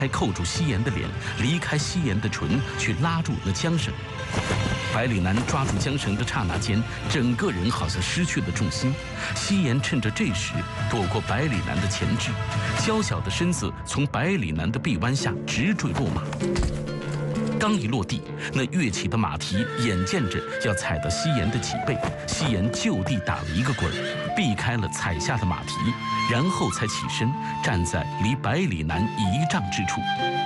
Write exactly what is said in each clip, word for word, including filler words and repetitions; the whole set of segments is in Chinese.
还扣住西颜的脸，离开西颜的唇，去拉住那缰绳。百里南抓住缰绳的刹那间，整个人好像失去了重心。西颜趁着这时躲过百里南的钳制，娇小的身子从百里南的臂弯下直坠落马。刚一落地，那跃起的马蹄眼见着要踩到西颜的脊背，西颜就地打了一个滚，避开了踩下的马蹄，然后才起身，站在离百里南一丈之处。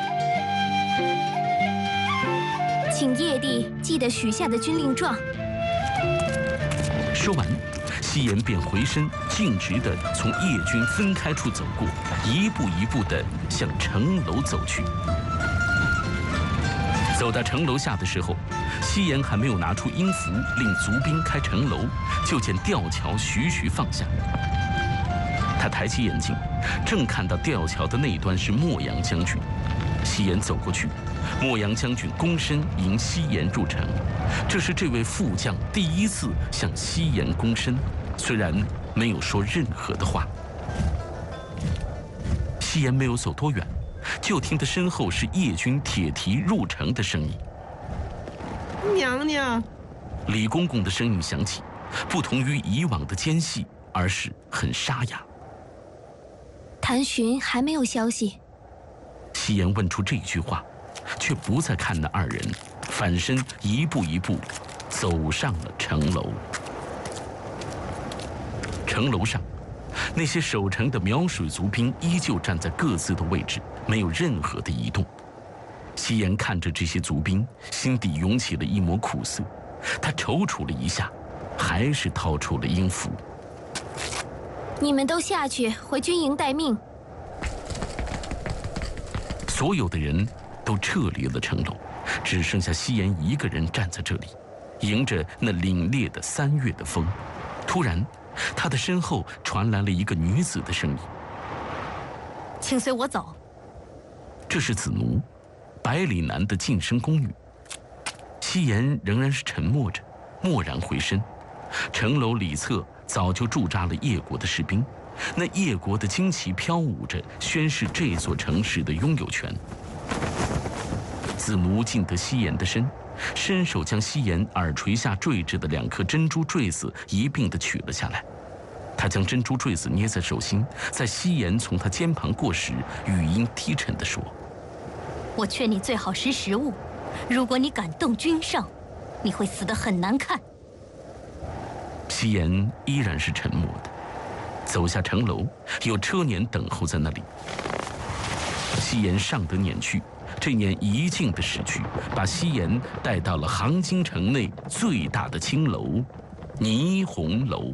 请叶帝记得许下的军令状。 说完，西颜便回身，径直地从叶军分开处走过，一步一步地向城楼走去。走到城楼下的时候，西颜还没有拿出音符令卒兵开城楼，就见吊桥徐徐放下。他抬起眼睛，正看到吊桥的那一端是莫阳将军。西颜走过去，莫阳将军躬身迎西颜入城。这是这位副将第一次向西颜躬身，虽然没有说任何的话。西颜没有走多远，就听得身后是叶军铁蹄入城的声音。 娘娘， 李公公的声音响起，不同于以往的尖细，而是很沙哑。 谭巡还没有消息。 西颜问出这句话，却不再看那二人，反身一步一步走上了城楼。城楼上，那些守城的苗水族兵依旧站在各自的位置，没有任何的移动。西颜看着这些族兵，心底涌起了一抹苦涩。他踌躇了一下，还是掏出了音符。 你们都下去，回军营待命。 所有的人都撤离了城楼，只剩下西颜一个人站在这里，迎着那凛冽的三月的风。突然，他的身后传来了一个女子的声音：“ 请随我走。” 这是子奴，百里南的近身宫女。西颜仍然是沉默着，蓦然回身。城楼里侧早就驻扎了叶国的士兵，那叶国的旌旗飘舞着，宣示这座城市的拥有权。子奴进得西颜的身，伸手将西颜耳垂下坠着的两颗珍珠坠子一并地取了下来。他将珍珠坠子捏在手心，在西颜从他肩旁过时，语音低沉地说：“ 我劝你最好识时务，如果你敢动君上，你会死得很难看。” 西颜依然是沉默的，走下城楼，有车辇等候在那里。西颜上得辇去，这辇一径的驶去，把西颜带到了杭津城内最大的青楼——霓虹楼。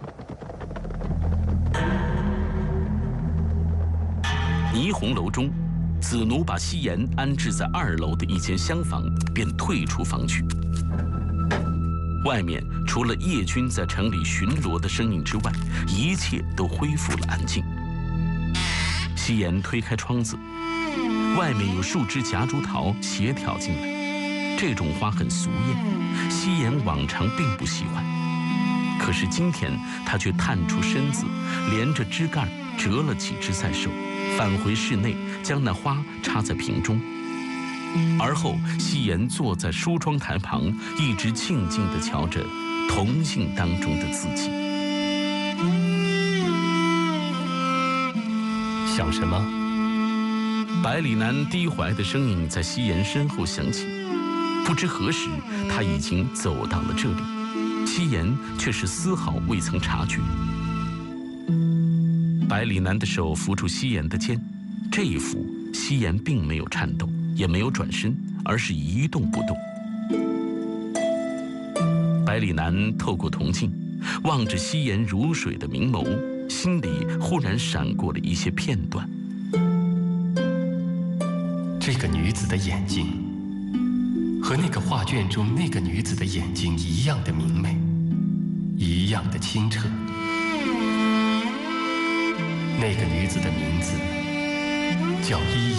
霓虹楼中，子奴把西颜安置在二楼的一间厢房，便退出房去。外面除了叶军在城里巡逻的声音之外，一切都恢复了安静。西颜推开窗子，外面有数枝夹竹桃斜挑进来，这种花很俗艳，西颜往常并不喜欢。可是今天他却探出身子，连着枝干折了几枝在手，返回室内，将那花插在瓶中。而后，西颜坐在梳妆台旁，一直静静地瞧着铜镜当中的自己。 想什么？ 百里南低怀的声音在西颜身后响起。不知何时，他已经走到了这里，西颜却是丝毫未曾察觉。百里南的手扶住西颜的肩，这一扶，西颜并没有颤抖，也没有转身，而是一动不动。百里南透过铜镜，望着西颜如水的明眸，心里忽然闪过了一些片段。 这个女子的眼睛，和那个画卷中那个女子的眼睛一样的明媚，一样的清澈。那个女子的名字叫依依。